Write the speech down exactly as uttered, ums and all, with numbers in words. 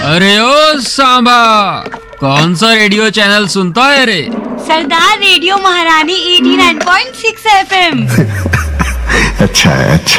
अरे ओ सांबा, कौन सा रेडियो चैनल सुनता है रे? सरदार रेडियो महारानी eighty nine point six F M. अच्छा है, अच्छा।